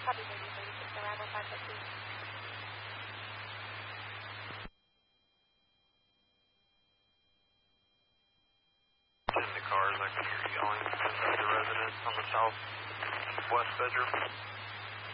Copy 3036, arrival 550. In the cars, I can hear you yelling inside the residence on the southwest bedroom.